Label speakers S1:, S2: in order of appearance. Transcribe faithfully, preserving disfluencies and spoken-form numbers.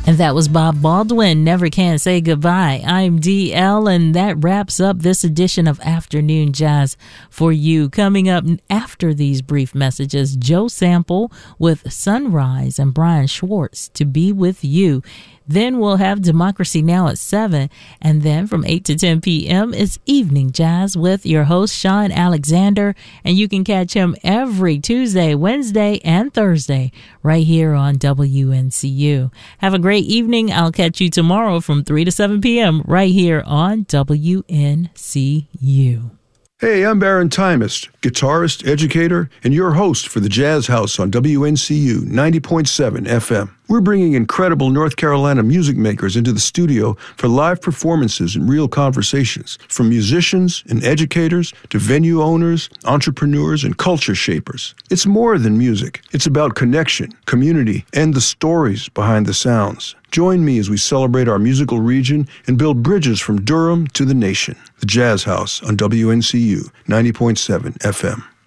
S1: And that was Bob Baldwin, Never Can Say Goodbye. I'm D L, and that wraps up this edition of Afternoon Jazz for you. Coming up after these brief messages, Joe Sample with Sunrise and Brian Schwartz, To Be With You. Then we'll have Democracy Now! At seven. And then from eight to ten p.m. it's Evening Jazz with your host, Sean Alexander. And you can catch him every Tuesday, Wednesday, and Thursday right here on W N C U. Have a great evening. I'll catch you tomorrow from three to seven p.m. right here on W N C U.
S2: Hey, I'm Baron Timist, guitarist, educator, and your host for the Jazz House on W N C U ninety point seven F M. We're bringing incredible North Carolina music makers into the studio for live performances and real conversations, from musicians and educators to venue owners, entrepreneurs, and culture shapers. It's more than music. It's about connection, community, and the stories behind the sounds. Join me as we celebrate our musical region and build bridges from Durham to the nation. The Jazz House on W N C U ninety point seven F M.